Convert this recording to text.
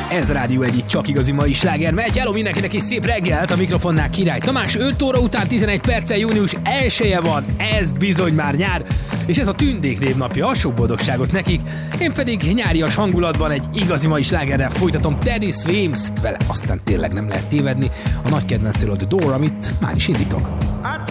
Ez Rádió Egy, csak igazi mai sláger megy. Hello mindenkinek és szép reggelt, a mikrofonnál Király Tamás. 5 óra után 11 perccel június 1-e van, ez bizony már nyár, és ez a Tündék névnapja, sok boldogságot nekik. Én pedig nyárias hangulatban egy igazi mai slágerrel folytatom Teddy Swims-t, vele aztán tényleg nem lehet tévedni, a nagy kedvencről, The Door, amit már is indítok.